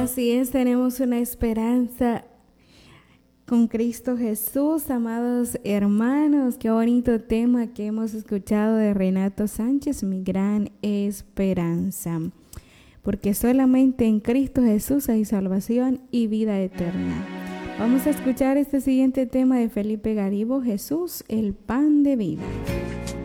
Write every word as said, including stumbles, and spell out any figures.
Así es, tenemos una esperanza con Cristo Jesús, amados hermanos. Qué bonito tema que hemos escuchado de Renato Sánchez, mi gran esperanza. Porque solamente en Cristo Jesús hay salvación y vida eterna. Vamos a escuchar este siguiente tema de Felipe Garibo, Jesús, el pan de vida.